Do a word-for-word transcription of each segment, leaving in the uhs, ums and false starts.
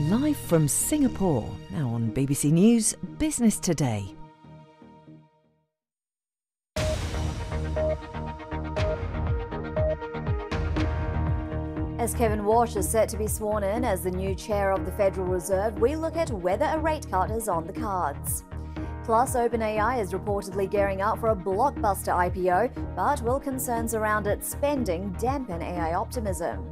Live from Singapore, now on B B C News Business Today. As Kevin Walsh is set to be sworn in as the new chair of the Federal Reserve, we look at whether a rate cut is on the cards. Plus, OpenAI is reportedly gearing up for a blockbuster I P O, but will concerns around its spending dampen A I optimism?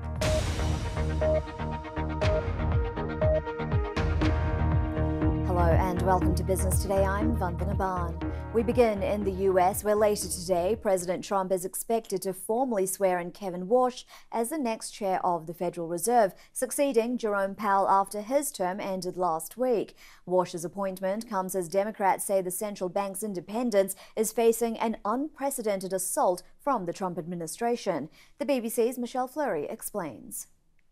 Hello and welcome to Business Today. I'm Vandana Ban. We begin in the U S, where later today, President Trump is expected to formally swear in Kevin Walsh as the next chair of the Federal Reserve, succeeding Jerome Powell after his term ended last week. Walsh's appointment comes as Democrats say the central bank's independence is facing an unprecedented assault from the Trump administration. The B B C's Michelle Fleury explains.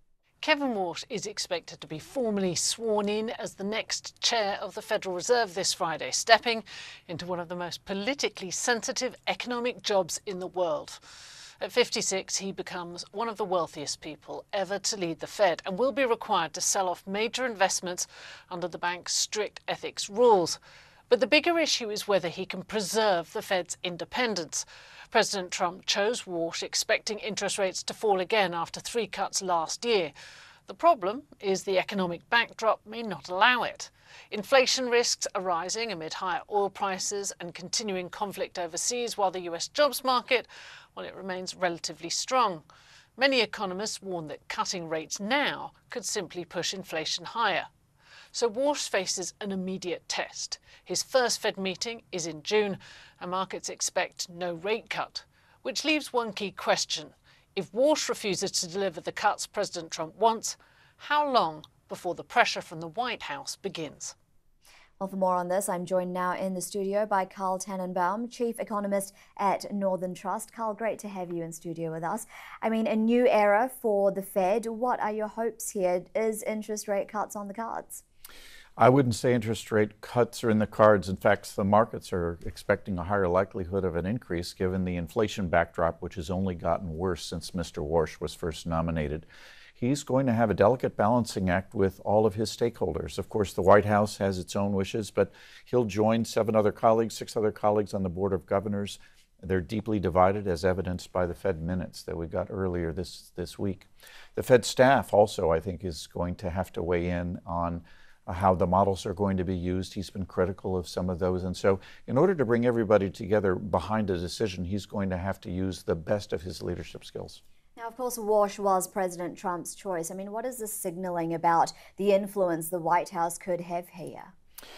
Kevin Walsh is expected to be formally sworn in as the next chair of the Federal Reserve this Friday, stepping into one of the most politically sensitive economic jobs in the world. At fifty-six, he becomes one of the wealthiest people ever to lead the Fed and will be required to sell off major investments under the bank's strict ethics rules. But the bigger issue is whether he can preserve the Fed's independence. President Trump chose Walsh expecting interest rates to fall again after three cuts last year. The problem is the economic backdrop may not allow it. Inflation risks are rising amid higher oil prices and continuing conflict overseas, while the U S jobs market, well, it remains relatively strong. Many economists warn that cutting rates now could simply push inflation higher. So Walsh faces an immediate test. His first Fed meeting is in June, and markets expect no rate cut, which leaves one key question. If Walsh refuses to deliver the cuts President Trump wants, how long before the pressure from the White House begins? Well, for more on this, I'm joined now in the studio by Carl Tannenbaum, Chief Economist at Northern Trust. Carl, great to have you in studio with us. I mean, a new era for the Fed. What are your hopes here? Is interest rate cuts on the cards? I wouldn't say interest rate cuts are in the cards. In fact, the markets are expecting a higher likelihood of an increase given the inflation backdrop, which has only gotten worse since Mister Walsh was first nominated. He's going to have a delicate balancing act with all of his stakeholders. Of course, the White House has its own wishes, but he'll join seven other colleagues, six other colleagues on the Board of Governors. They're deeply divided, as evidenced by the Fed minutes that we got earlier this, this week. The Fed staff also, I think, is going to have to weigh in on how the models are going to be used. He's been critical of some of those. And so in order to bring everybody together behind a decision, he's going to have to use the best of his leadership skills. Now, of course, Walsh was President Trump's choice. I mean, what is this signaling about the influence the White House could have here?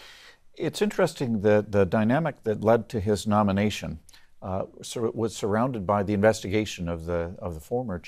It's interesting that the dynamic that led to his nomination uh, was surrounded by the investigation of the, of the former